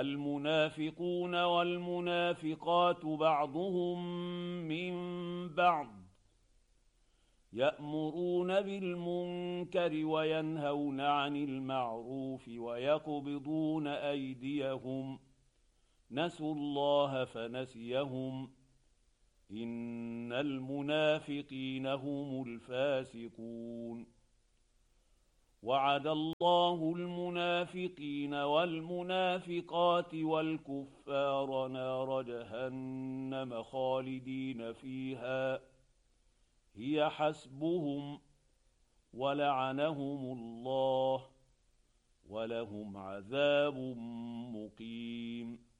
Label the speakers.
Speaker 1: المنافقون والمنافقات بعضهم من بعض يأمرون بالمنكر وينهون عن المعروف ويقبضون أيديهم نسوا الله فنسيهم إن المنافقين هم الفاسقون وعد الله المنافقين والمنافقات والكفار نار جهنم خالدين فيها هي حسبهم ولعنهم الله ولهم عذاب مقيم